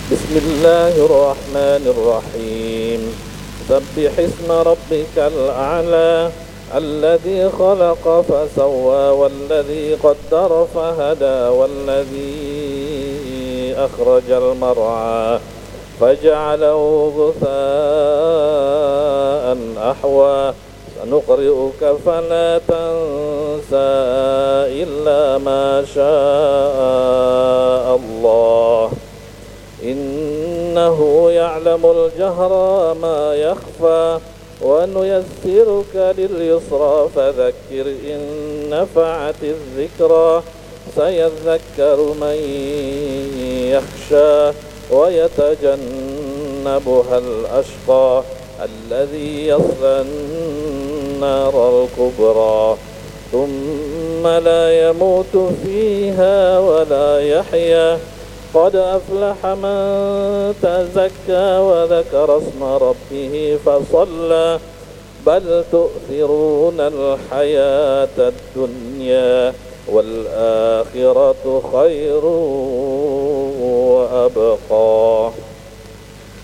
بسم الله الرحمن الرحيم. سبح اسم ربك الأعلى الذي خلق فسوى والذي قدر فهدى والذي أخرج المرعى فجعله غثاء أحوى سنقرئك فلا تنسى إلا ما شاء الله إنه يعلم الجهر ما يخفى ونيسرك لليسرى فذكر إن نفعت الذكرى سيذكر من يخشى ويتجنبها الأشقى الذي يصلى النار الكبرى ثم لا يموت فيها ولا يحيا قد أفلح من تزكى وذكر اسم ربه فصلى بل تؤثرون الحياة الدنيا والآخرة خير وأبقى.